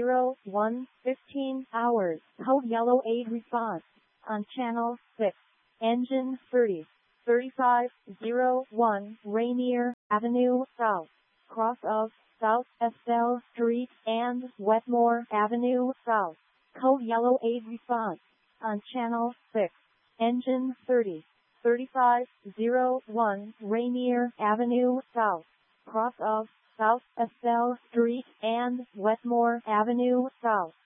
15 hours. Code yellow aid response on channel 6. Engine 30. 3501 Rainier Avenue South. Cross of South Estelle Street and Wetmore Avenue South. Code yellow aid response on channel 6. Engine 30. 3501 Rainier Avenue South. Cross of South Estelle Street and Wetmore Avenue South.